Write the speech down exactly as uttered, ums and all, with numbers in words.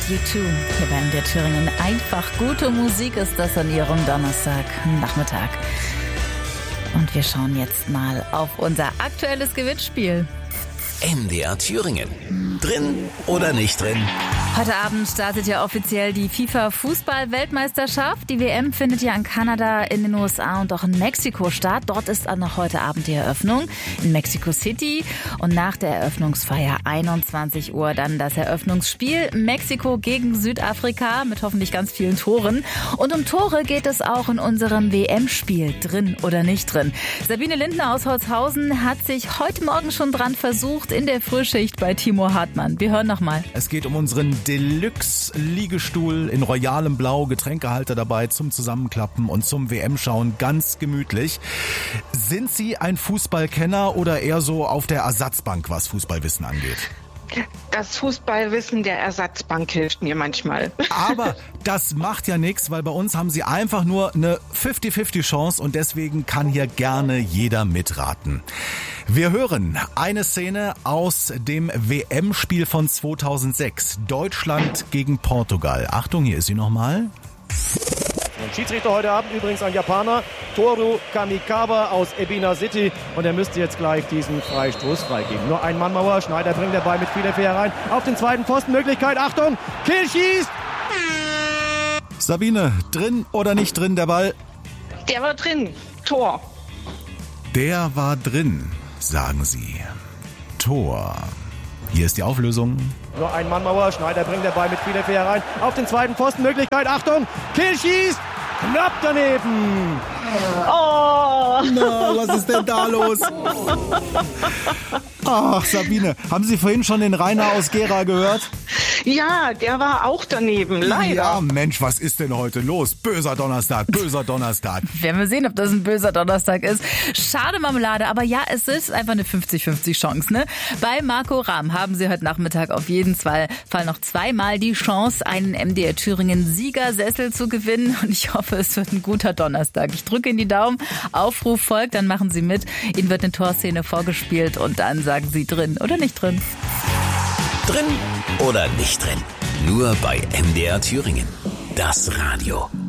U zwei hier bei M D R Thüringen. Einfach gute Musik ist das an Ihrem Donnerstagnachmittag. Und wir schauen jetzt mal auf unser aktuelles Gewinnspiel. M D R Thüringen. Drin oder nicht drin? Heute Abend startet ja offiziell die FIFA-Fußball-Weltmeisterschaft. Die W M findet ja in Kanada, in den U S A und auch in Mexiko statt. Dort ist dann noch heute Abend die Eröffnung in Mexico City. Und nach der Eröffnungsfeier einundzwanzig Uhr dann das Eröffnungsspiel Mexiko gegen Südafrika mit hoffentlich ganz vielen Toren. Und um Tore geht es auch in unserem W M-Spiel. Drin oder nicht drin? Sabine Lindner aus Holzhausen hat sich heute Morgen schon dran versucht in der Frühschicht bei Timo Hartmann. Wir hören nochmal. Es geht um unseren Deluxe-Liegestuhl in royalem Blau, Getränkehalter dabei zum Zusammenklappen und zum W M-Schauen ganz gemütlich. Sind Sie ein Fußballkenner oder eher so auf der Ersatzbank, was Fußballwissen angeht? Das Fußballwissen der Ersatzbank hilft mir manchmal. Aber das macht ja nichts, weil bei uns haben Sie einfach nur eine fünfzig fünfzig Chance und deswegen kann hier gerne jeder mitraten. Wir hören eine Szene aus dem W M-Spiel von zweitausendsechs. Deutschland gegen Portugal. Achtung, hier ist sie nochmal. Und Schiedsrichter heute Abend übrigens ein Japaner, Toru Kamikawa aus Ebina City. Und er müsste jetzt gleich diesen Freistoß freigeben. Nur ein Mannmauer, Schneider bringt den Ball mit viel Effet herein. Auf den zweiten Pfosten, Möglichkeit, Achtung, Kiel schießt! Sabine, drin oder nicht drin der Ball? Der war drin, Tor. Der war drin, sagen Sie. Tor. Hier ist die Auflösung. Nur ein Mannmauer, Schneider bringt den Ball mit viel Effet herein. Auf den zweiten Pfosten, Möglichkeit, Achtung, Kiel schießt! Knapp daneben! Oh! Na, was ist denn da los? Ach, Sabine, haben Sie vorhin schon den Rainer aus Gera gehört? Ja, der war auch daneben, leider. Ja, Mensch, was ist denn heute los? Böser Donnerstag, böser Donnerstag. Werden wir sehen, ob das ein böser Donnerstag ist. Schade Marmelade, aber ja, es ist einfach eine fünfzig fünfzig Chance, ne? Bei Marco Rahm haben Sie heute Nachmittag auf jeden Fall, Fall noch zweimal die Chance, einen M D R Thüringen Siegersessel zu gewinnen. Und ich hoffe, es wird ein guter Donnerstag. Ich drücke Ihnen die Daumen. Aufruf folgt, dann machen Sie mit. Ihnen wird eine Torszene vorgespielt und dann sagen Sie drin oder nicht drin. Drin oder nicht drin? Nur bei M D R Thüringen. Das Radio.